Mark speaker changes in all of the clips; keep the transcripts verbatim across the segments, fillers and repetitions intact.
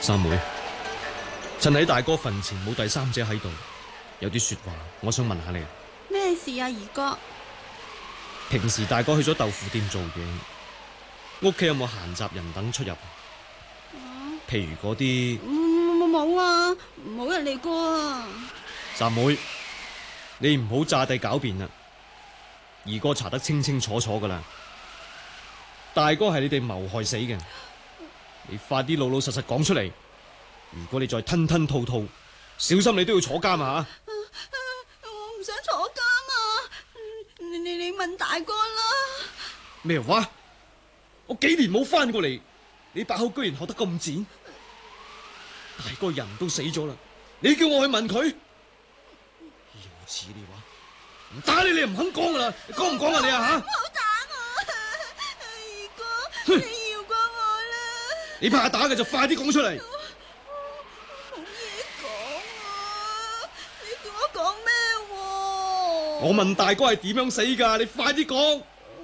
Speaker 1: 三妹，趁喺大哥墳前冇第三者喺度，有啲說話我想問下你。
Speaker 2: 咩事啊，二哥？
Speaker 1: 平時大哥去咗豆腐店做嘢，屋企有冇閒雜人等出入？
Speaker 2: 啊、
Speaker 1: 譬如嗰啲……
Speaker 2: 冇冇啊，冇人嚟過啊。
Speaker 1: 三妹，你唔好詐帝狡辯啦，二哥查得清清楚楚噶啦，大哥係你哋謀害死嘅，你快啲老老實實講出嚟。如果你再吞吞吐吐，小心你都要坐監啊！
Speaker 2: 啊啊我唔想坐監啊！你你你問大哥啦。
Speaker 1: 咩話？我幾年冇翻過嚟，你把口居然學得咁賤！大哥人都死咗啦，你叫我去問佢？要似你話唔打你，你又唔肯講噶啦，你講唔講啊你啊吓？
Speaker 2: 唔好打我，二哥，你饒過我啦！
Speaker 1: 你怕打嘅就快啲講出嚟。
Speaker 2: 冇嘢講啊！你叫我講咩？
Speaker 1: 我問大哥係點樣死噶？你快啲講。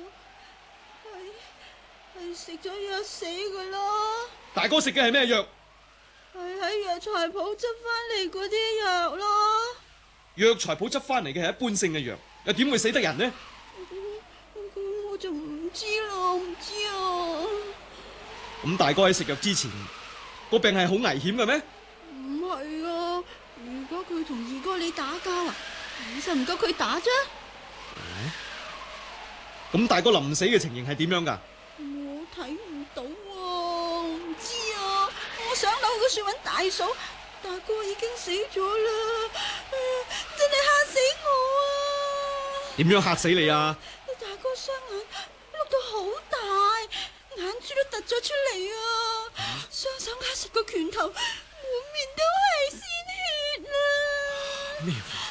Speaker 2: 係係食咗藥死噶啦。
Speaker 1: 大哥食嘅係咩藥？
Speaker 2: 係喺藥材鋪執翻嚟嗰啲藥咯。
Speaker 1: 藥材鋪執翻嚟嘅係一般性嘅藥，又點會死得人呢？
Speaker 2: 咁我就唔知咯，唔知啊。
Speaker 1: 咁大哥喺食藥之前，個病係好危險嘅咩？
Speaker 2: 唔係啊，如果佢同二哥你打交啊，你就唔夠佢打啫。
Speaker 1: 咁大哥臨死嘅情形係點樣噶？
Speaker 2: 我睇唔到啊，唔知啊。我上樓嗰處揾大嫂，大哥已經死咗啦，真係嚇死我啊！
Speaker 1: 點樣嚇死你啊？
Speaker 2: 大哥雙眼碌到好大，眼珠都突咗出嚟啊！雙手握實個拳頭，滿面都係鮮血啦！
Speaker 1: 咩話？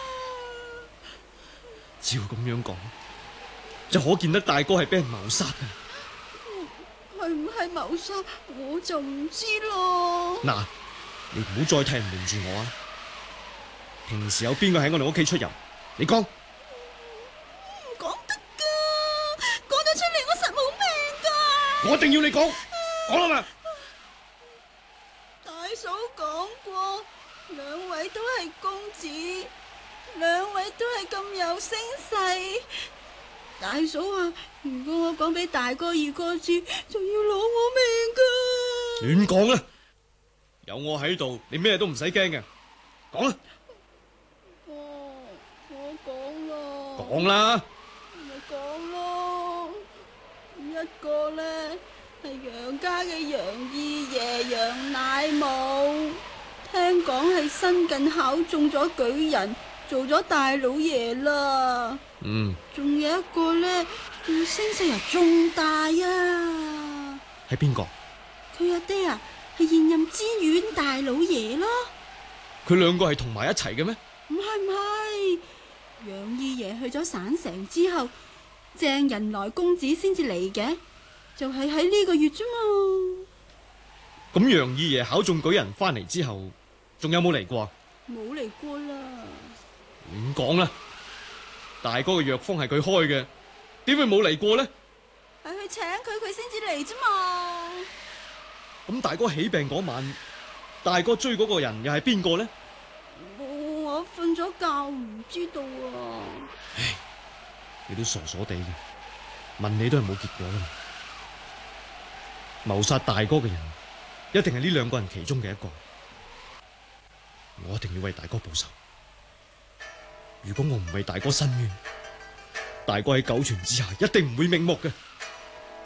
Speaker 1: 照咁樣講，就可見得大哥係俾人謀殺嘅。
Speaker 2: 係唔係謀殺，我就唔知咯。
Speaker 1: 嗱，你唔好再替人瞞住我啊！平時有邊個喺我哋屋企出入？你講。
Speaker 2: 唔講得噶，講咗出嚟我實冇命噶。
Speaker 1: 我一定要你講，講啦嘛！
Speaker 2: 大嫂講過，兩位都係公子，兩位都係咁有聲勢。大嫂話，如果我講俾大哥二哥知，就要攞我命噶。
Speaker 1: 亂講啦！有我喺度，你咩都唔使驚嘅。講啦！
Speaker 2: 哦，我講啦。
Speaker 1: 講啦！
Speaker 2: 咪講咯，一個咧係楊家嘅楊二爺楊乃武，聽講係新近考中咗舉人，做咗大老爺啦。
Speaker 1: 嗯，
Speaker 2: 仲有一個咧，佢聲勢又仲大啊。
Speaker 1: 係邊個？
Speaker 2: 佢阿爹啊，係現任知縣大老爺咯。
Speaker 1: 佢兩個係同埋一齊嘅咩？
Speaker 2: 唔係唔係，楊二爺去咗省城之後，鄭仁來公子先至嚟嘅，就係喺呢個月啫嘛。
Speaker 1: 咁楊二爺考中舉人翻嚟之後，仲有冇嚟過？
Speaker 2: 冇嚟過啦。
Speaker 1: 亂講啦！大哥嘅藥方係佢開嘅，點會冇嚟過呢？
Speaker 2: 係去請佢，佢先至嚟啫嘛。
Speaker 1: 咁大哥起病嗰晚，大哥追嗰個人又係邊個呢？
Speaker 2: 我我瞓咗覺，唔知道啊。
Speaker 1: 唉，你都傻傻地嘅，問你都係冇結果噶嘛。謀殺大哥嘅人，一定係呢兩個人其中嘅一個。我一定要為大哥報仇。如果我唔為大哥伸冤，大哥喺九泉之下一定唔會瞑目嘅。